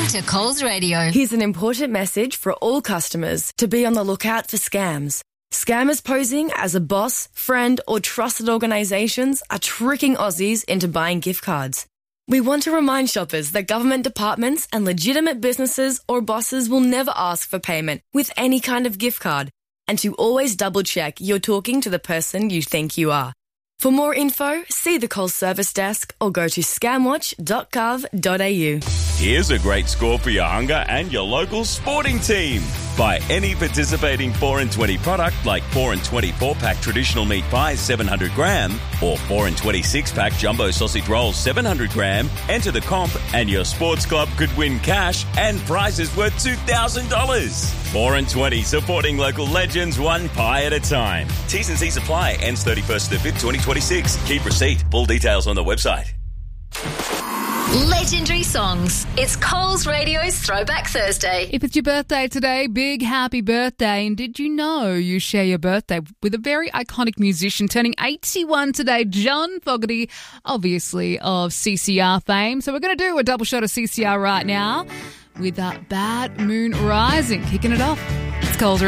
to Coles Radio. Here's an important message for all customers to be on the lookout for scams. Scammers posing as a boss, friend or trusted organisations are tricking Aussies into buying gift cards. We want to remind shoppers that government departments and legitimate businesses or bosses will never ask for payment with any kind of gift card, and to always double-check you're talking to the person you think you are. For more info, see the Coles Service Desk or go to scamwatch.gov.au. Here's a great score for your hunger and your local sporting team. Buy any participating 4 and 20 product like 4 and 24 pack traditional meat pies 700 gram or 4 and 26 pack jumbo sausage rolls 700 gram. Enter the comp and your sports club could win cash and prizes worth $2,000. 4 and 20 supporting local legends one pie at a time. T's and C's apply. Ends 31st of the 5th, 2026. Keep receipt. Full details on the website. Legendary songs. It's Coles Radio's Throwback Thursday. If it's your birthday today, big happy birthday. And did you know you share your birthday with a very iconic musician turning 81 today, John Fogerty, obviously of CCR fame. So we're going to do a double shot of CCR right now with Bad Moon Rising, kicking it off. It's Coles Radio.